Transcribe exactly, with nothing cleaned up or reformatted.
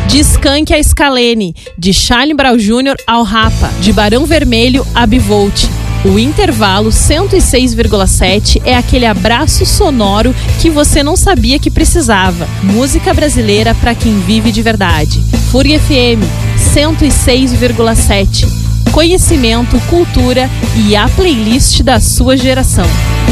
De Skank a Scalene, de Charlie Brown Júnior ao Rapa, de Barão Vermelho a Bivolt. O Intervalo cento e seis vírgula sete é aquele abraço sonoro que você não sabia que precisava. Música brasileira para quem vive de verdade. F U R G F M cento e seis vírgula sete. Conhecimento, cultura e a playlist da sua geração.